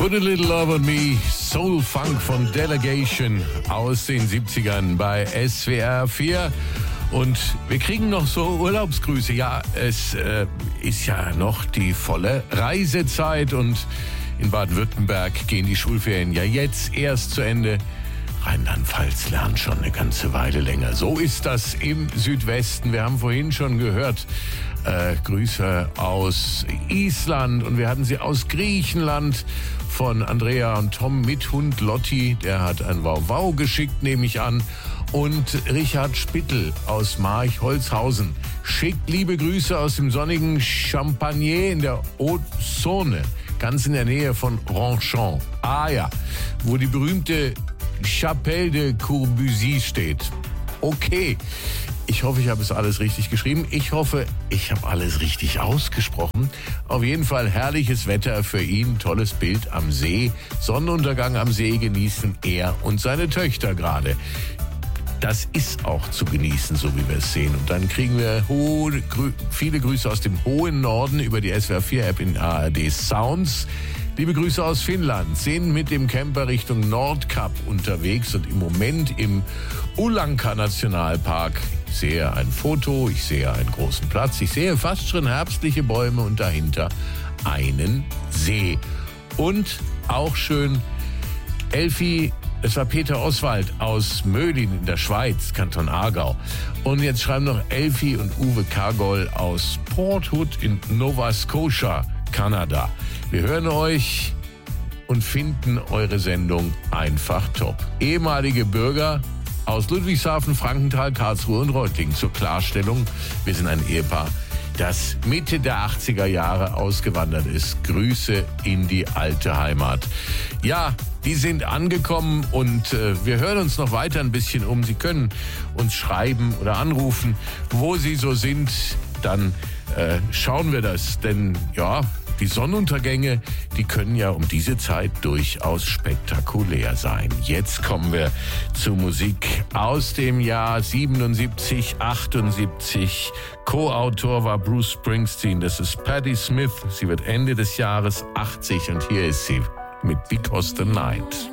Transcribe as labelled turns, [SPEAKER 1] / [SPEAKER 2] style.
[SPEAKER 1] Put a Little Love on Me, Soul Funk von Delegation aus den 70ern bei SWR 4. Und wir kriegen noch so Urlaubsgrüße. Ja, es ist ja noch die volle Reisezeit und in Baden-Württemberg gehen die Schulferien ja jetzt erst zu Ende. Rheinland-Pfalz lernt schon eine ganze Weile länger. So ist das im Südwesten. Wir haben vorhin schon gehört, Grüße aus Island und wir hatten sie aus Griechenland von Andrea und Tom mit Hund Lotti. Der hat ein Wow-Wow geschickt, nehme ich an. Und Richard Spittel aus March-Holzhausen schickt liebe Grüße aus dem sonnigen Champagner in der Haute-Saône, ganz in der Nähe von Ronchamp. Ah ja, wo die berühmte Chapelle de Corbusier steht. Okay, ich hoffe, ich habe es alles richtig geschrieben. Ich hoffe, ich habe alles richtig ausgesprochen. Auf jeden Fall herrliches Wetter für ihn, tolles Bild am See. Sonnenuntergang am See genießen er und seine Töchter gerade. Das ist auch zu genießen, so wie wir es sehen. Und dann kriegen wir viele Grüße aus dem hohen Norden über die SWR4-App in ARD Sounds. Liebe Grüße aus Finnland, sind mit dem Camper Richtung Nordkap unterwegs und im Moment im Ulanka Nationalpark. Ich sehe ein Foto, ich sehe einen großen Platz, ich sehe fast schon herbstliche Bäume und dahinter einen See. Und auch schön, Elfi, es war Peter Oswald aus Möhlin in der Schweiz, Kanton Aargau. Und jetzt schreiben noch Elfi und Uwe Kargol aus Port Hood in Nova Scotia, Kanada. Wir hören euch und finden eure Sendung einfach top. Ehemalige Bürger aus Ludwigshafen, Frankenthal, Karlsruhe und Reutlingen. Zur Klarstellung, wir sind ein Ehepaar, das Mitte der 80er Jahre ausgewandert ist. Grüße in die alte Heimat. Ja, die sind angekommen und wir hören uns noch weiter ein bisschen um. Sie können uns schreiben oder anrufen, wo Sie so sind. Dann schauen wir das, denn ja, die Sonnenuntergänge, die können ja um diese Zeit durchaus spektakulär sein. Jetzt kommen wir zu Musik aus dem Jahr 77, 78. Co-Autor war Bruce Springsteen. Das ist Patti Smith. Sie wird Ende des Jahres 80 und hier ist sie mit Because the Night.